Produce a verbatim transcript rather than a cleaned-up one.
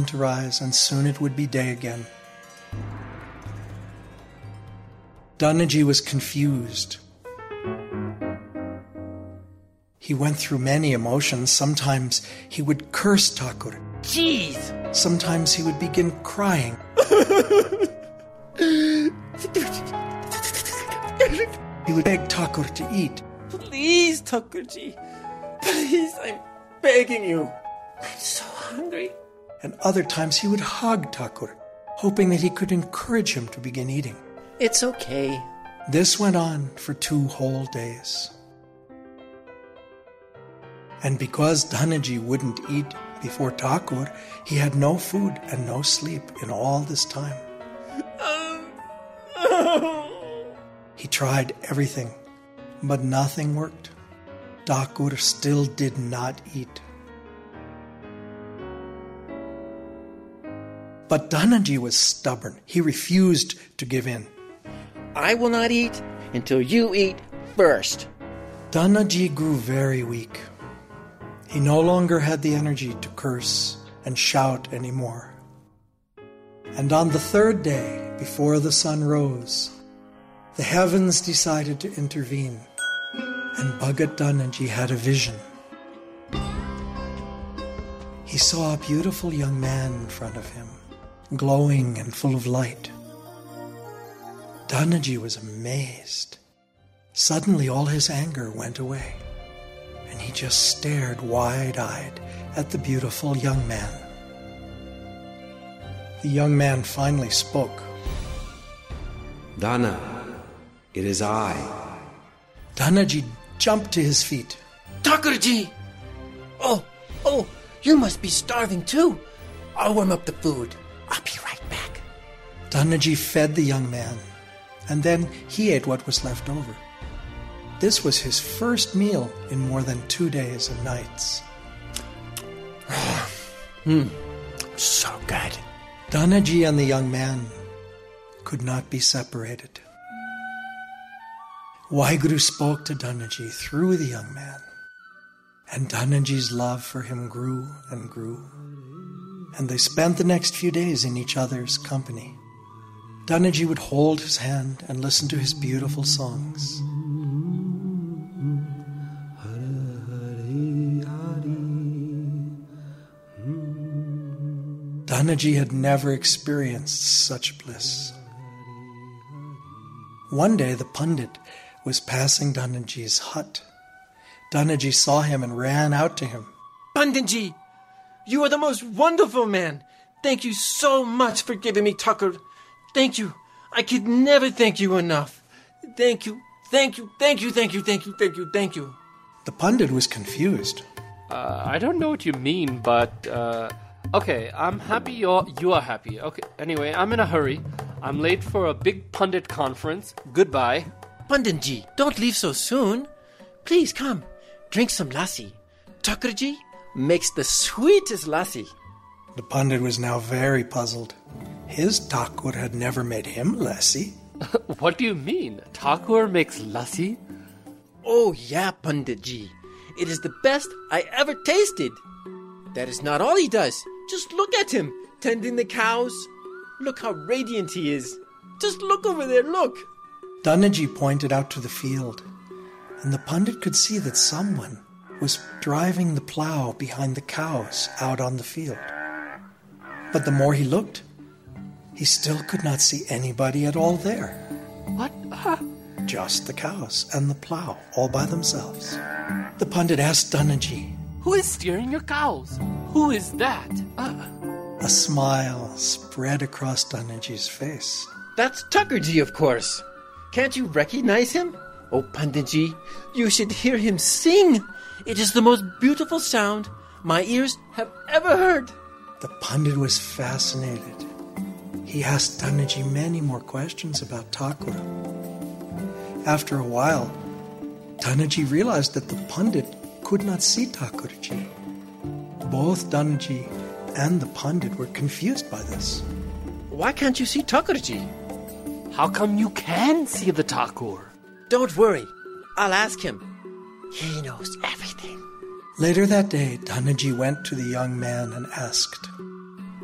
began to rise, and soon it would be day again. Danaji was confused. He went through many emotions. Sometimes he would curse Thakur. Jeez! Sometimes he would begin crying. He would beg Thakur to eat. Please, Thakurji. Please, I'm begging you. I'm so hungry. And other times he would hug Thakur, hoping that he could encourage him to begin eating. It's okay. This went on for two whole days. And because Danaji wouldn't eat before Thakur, he had no food and no sleep in all this time. He tried everything, but nothing worked. Thakur still did not eat. But Danaji was stubborn. He refused to give in. I will not eat until you eat first. Danaji grew very weak. He no longer had the energy to curse and shout anymore. And on the third day, before the sun rose, the heavens decided to intervene, and Bhagat Danaji had a vision. He saw a beautiful young man in front of him, glowing and full of light. Danaji was amazed. Suddenly all his anger went away, and he just stared wide-eyed at the beautiful young man. The young man finally spoke. Dana, it is I. Danaji jumped to his feet. Thakurji! Oh, oh, you must be starving too. I'll warm up the food. I'll be right back. Danaji fed the young man, and then he ate what was left over. This was his first meal in more than two days and nights. Hmm, so good. Danaji and the young man could not be separated. Waheguru spoke to Danaji through the young man, and Danaji's love for him grew and grew, and they spent the next few days in each other's company. Danaji would hold his hand and listen to his beautiful songs. Danaji had never experienced such bliss. One day the Pandit was passing Danaji's hut. Danaji saw him and ran out to him. Panditji, you are the most wonderful man. Thank you so much for giving me Thakur. Thank you. I could never thank you enough. Thank you, thank you, thank you, thank you, thank you, thank you, thank you. The Pandit was confused. Uh, I don't know what you mean, but... Uh, okay, I'm happy you're, you are happy. Okay, anyway, I'm in a hurry. I'm late for a big Pandit conference. Goodbye. Panditji, don't leave so soon. Please come, drink some lassi. Thakurji makes the sweetest lassi. The Pandit was now very puzzled. His Thakur had never made him lassi. What do you mean? Thakur makes lassi? Oh yeah, Panditji. It is the best I ever tasted. That is not all he does. Just look at him, tending the cows. Look how radiant he is. Just look over there, look. Danaji pointed out to the field, and the Pandit could see that someone was driving the plow behind the cows out on the field. But the more he looked, he still could not see anybody at all there. What? Uh... Just the cows and the plow, all by themselves. The Pandit asked Danaji, Who is steering your cows? Who is that? Uh... A smile spread across Danaji's face. That's Thakurji, of course. Can't you recognize him? Oh, Panditji, you should hear him sing. It is the most beautiful sound my ears have ever heard. The Pandit was fascinated. He asked Danaji many more questions about Thakur. After a while, Danaji realized that the Pandit could not see Thakurji. Both Danaji and the Pandit were confused by this. Why can't you see Thakurji? How come you can see the Thakur? Don't worry. I'll ask him. He knows everything. Later that day, Danaji went to the young man and asked,